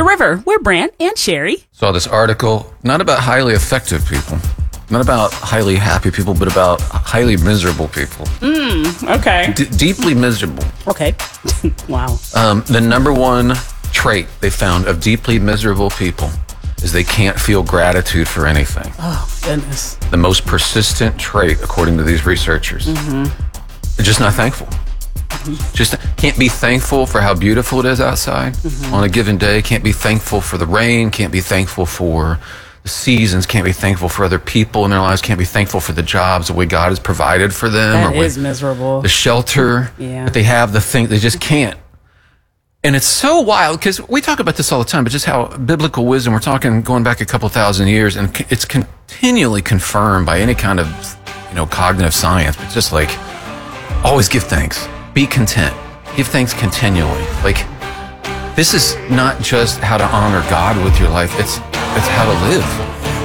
The River. We're Brant and Sherry. Saw this article, not about highly effective people, not about highly happy people, but about highly miserable people. Okay. Deeply miserable. Okay. Wow. The number one trait they found of deeply miserable people is they can't feel gratitude for anything. Oh, goodness. The most persistent trait, according to these researchers. They're just not thankful. Just can't be thankful for how beautiful it is outside on a given day. Can't be thankful for the rain. Can't be thankful for the seasons. Can't be thankful for other people in their lives. Can't be thankful for the jobs, the way God has provided for them. That is miserable. The shelter that they have, the thing, they just can't. And it's so wild because we talk about this all the time, but just how biblical wisdom, we're talking going back a couple thousand years, and it's continually confirmed by any kind of, cognitive science, but just like, always give thanks. Be content. Give thanks continually. Like, this is not just how to honor God with your life. It's how to live.